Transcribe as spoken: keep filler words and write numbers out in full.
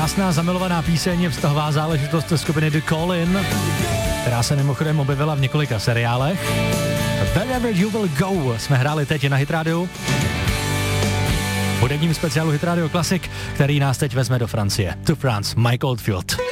Krásná zamilovaná píseň, vztahová záležitost skupiny The Call-In, která se mimochodem objevila v několika seriálech. Wherever You Will Go jsme hráli teď na Hit Radio. Hudebním speciálu Hit Radio Classic, který nás teď vezme do Francie. To France, Mike Oldfield.